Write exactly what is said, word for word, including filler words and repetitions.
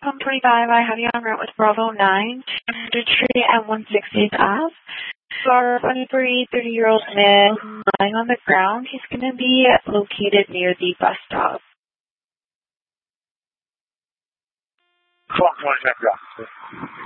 Pump twenty-five, I have you on route with Bravo nine, to Tree and one sixtieth Ave. For a twenty-three, thirty-year-old male who's lying on the ground, he's going to be located near the bus stop. Clock twenty-five,